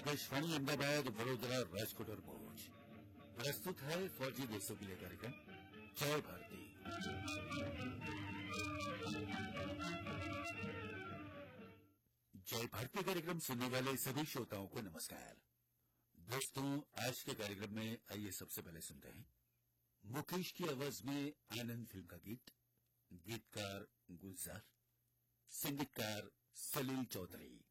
आकाशवाणी अहमदाबाद, वडोदरा, राजकोट और भोज प्रस्तुत है फौजी देशों के लिए कार्यक्रम जय भारती। जय भारती कार्यक्रम सुनने वाले सभी श्रोताओं को नमस्कार। दोस्तों, आज के कार्यक्रम में आइए सबसे पहले सुनते हैं मुकेश की आवाज में आनंद फिल्म का गीत। गीतकार गुलजार, संगीतकार सलील चौधरी।